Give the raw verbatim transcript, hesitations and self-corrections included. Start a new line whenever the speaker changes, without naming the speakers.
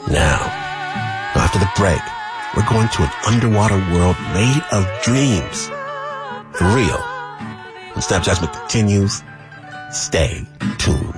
Now, after the break, we're going to an underwater world made of dreams. For real. When Snapchat continues, stay tuned.